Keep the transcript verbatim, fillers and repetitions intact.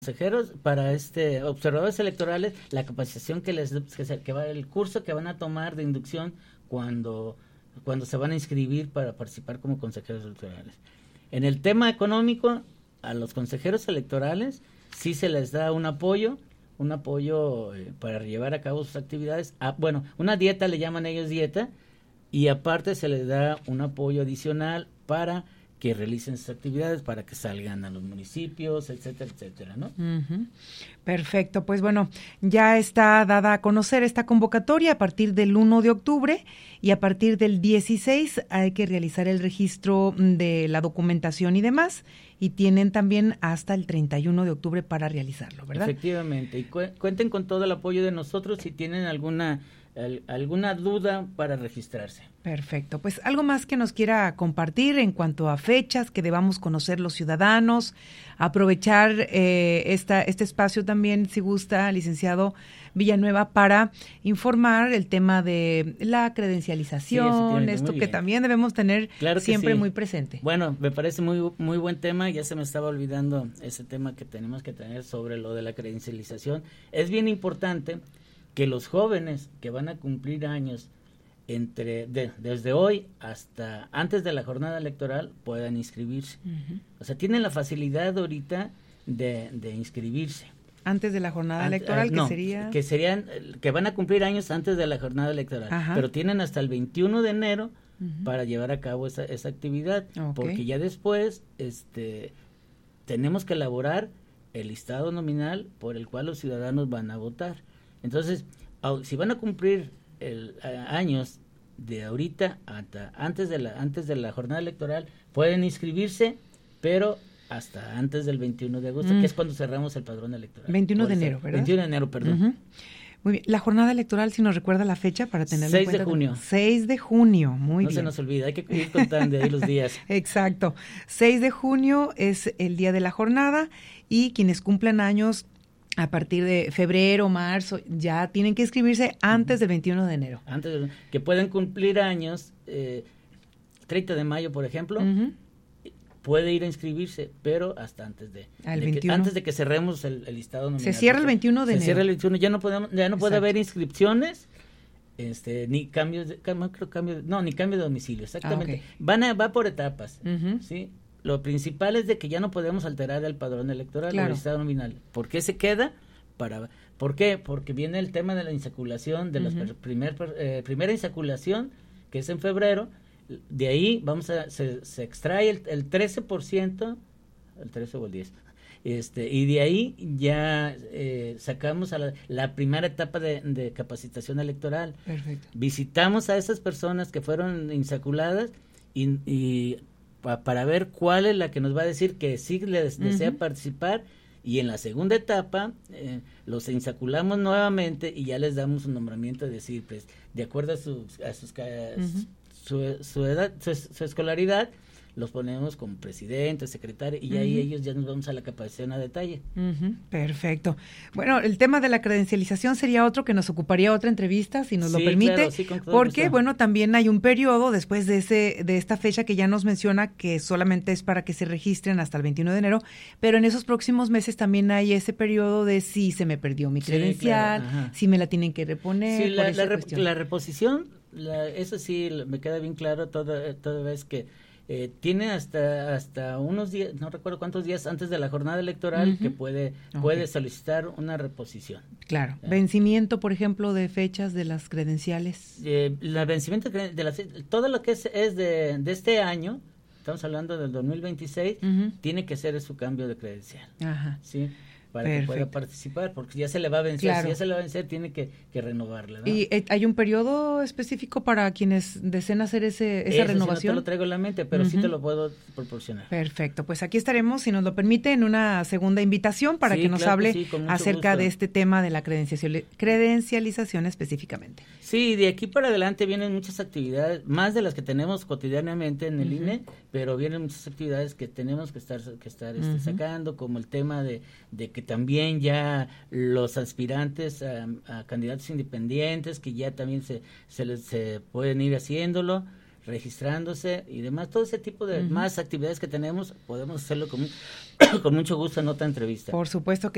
consejeros, para este observadores electorales, la capacitación que les que, se, que va el curso que van a tomar de inducción cuando cuando se van a inscribir para participar como consejeros electorales. En el tema económico, a los consejeros electorales sí se les da un apoyo, un apoyo eh, para llevar a cabo sus actividades. Ah, bueno, una dieta, le llaman ellos dieta, y aparte se les da un apoyo adicional para que realicen sus actividades, para que salgan a los municipios, etcétera, etcétera, ¿no? Uh-huh. Perfecto, pues bueno, ya está dada a conocer esta convocatoria a partir del uno de octubre y a partir del dieciséis hay que realizar el registro de la documentación y demás, y tienen también hasta el treinta y uno de octubre para realizarlo, ¿verdad? Efectivamente, y cu- cuenten con todo el apoyo de nosotros si tienen alguna el, alguna duda para registrarse. Perfecto, pues algo más que nos quiera compartir en cuanto a fechas que debamos conocer los ciudadanos, aprovechar eh, esta, este espacio también, si gusta, licenciado Villanueva, para informar el tema de la credencialización, sí, esto que también debemos tener claro siempre sí. muy presente. Bueno, me parece muy muy buen tema, ya se me estaba olvidando ese tema que tenemos que tener sobre lo de la credencialización. Es bien importante que los jóvenes que van a cumplir años entre de, desde hoy hasta antes de la jornada electoral puedan inscribirse. Uh-huh. O sea, tienen la facilidad ahorita de, de inscribirse. Antes de la jornada Ant, electoral, uh, no, que sería... que serían, que van a cumplir años antes de la jornada electoral, Ajá. pero tienen hasta el veintiuno de enero uh-huh. para llevar a cabo esa, esa actividad, okay. porque ya después este tenemos que elaborar el listado nominal por el cual los ciudadanos van a votar. Entonces, si van a cumplir el, a, años de ahorita hasta antes de la antes de la jornada electoral, pueden inscribirse, pero hasta antes del veintiuno de agosto, mm. que es cuando cerramos el padrón electoral. veintiuno de enero, ¿verdad? veintiuno de enero, perdón. Uh-huh. Muy bien. La jornada electoral, si nos recuerda la fecha para tenerla en cuenta. seis de junio. seis de junio, muy no bien. No se nos olvida, hay que ir contando ahí los días. Exacto. seis de junio es el día de la jornada y quienes cumplan años a partir de febrero, marzo, ya tienen que inscribirse antes del veintiuno de enero. Antes de, que pueden cumplir años, eh, treinta de mayo, por ejemplo, uh-huh. puede ir a inscribirse, pero hasta antes de, de que, antes de que cerremos el, el listado nominal. Se cierra el veintiuno de se enero. Se cierra el veintiuno, ya no podemos, ya no puede haber inscripciones, este, ni cambios, de, creo cambios, no, ni cambio de domicilio, exactamente. Ah, okay. Van a, va por etapas, uh-huh. ¿sí? Lo principal es de que ya no podemos alterar el padrón electoral claro. o el listado nominal. ¿Por qué se queda? Para, ¿Por qué? Porque viene el tema de la insaculación, de uh-huh. la primer, eh, primera insaculación, que es en febrero. De ahí vamos a se, se extrae el, el trece por ciento, el trece o el diez, este, y de ahí ya eh, sacamos a la, la primera etapa de, de capacitación electoral. Perfecto. Visitamos a esas personas que fueron insaculadas y, y para ver cuál es la que nos va a decir que sí les desea uh-huh. participar, y en la segunda etapa eh, los insaculamos nuevamente y ya les damos un nombramiento de decir, pues, de acuerdo a, su, a sus uh-huh. su, su edad, su, su escolaridad, los ponemos como presidente, secretario, y uh-huh. ahí ellos ya nos vamos a la capacitación a detalle. Uh-huh. Perfecto. Bueno, el tema de la credencialización sería otro que nos ocuparía otra entrevista, si nos sí, lo permite, claro, sí, porque, gusto. bueno, también hay un periodo después de ese de esta fecha que ya nos menciona que solamente es para que se registren hasta el veintiuno de enero, pero en esos próximos meses también hay ese periodo de si se me perdió mi credencial, sí, claro. si me la tienen que reponer. Sí, la, la, rep- la reposición, la, eso sí, me queda bien claro toda, toda vez que Eh, tiene hasta hasta unos días, no recuerdo cuántos días antes de la jornada electoral uh-huh. que puede okay. puede solicitar una reposición. Claro. ¿Eh? Vencimiento, por ejemplo, de fechas de las credenciales. Eh, la vencimiento de las todo lo que es, es de, de este año, estamos hablando del dos mil veintiséis, uh-huh. tiene que ser su cambio de credencial. Ajá. Sí. Para Perfecto. que pueda participar, porque ya se le va a vencer, claro. si ya se le va a vencer, tiene que, que renovarla, ¿no? ¿Y eh, hay un periodo específico para quienes deseen hacer ese, esa Eso renovación? Sí, no te lo traigo en la mente, pero uh-huh. sí te lo puedo proporcionar. Perfecto, pues aquí estaremos, si nos lo permite, en una segunda invitación para sí, que nos claro hable que sí, acerca gusto. de este tema de la credenciali- credencialización específicamente. Sí, de aquí para adelante vienen muchas actividades, más de las que tenemos cotidianamente en el uh-huh. I N E, pero vienen muchas actividades que tenemos que estar que estar este, uh-huh. sacando, como el tema de, de que también ya los aspirantes a, a candidatos independientes, que ya también se, se les se pueden ir haciéndolo, registrándose y demás, todo ese tipo de uh-huh. más actividades que tenemos, podemos hacerlo con, con mucho gusto en otra entrevista. Por supuesto que